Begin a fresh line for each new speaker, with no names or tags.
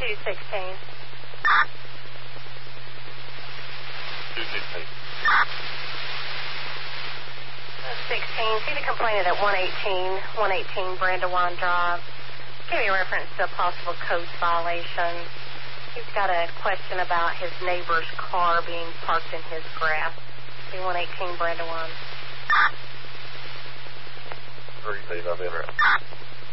216.
216.
16. See the complainant at 118 Brandywine Drive. Give me a reference to a possible code violation. He's got a question about his neighbor's car being parked in his grass. See 118 Brandywine.
3 feet, I've been right.